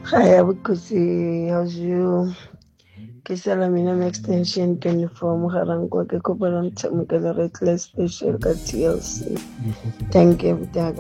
Hi, Abukusi. How's you? Kisala mina extension 24 mogarang kwa ke kopa le ntshamekele Reckless Special ka TLC. Thank you, Budaga.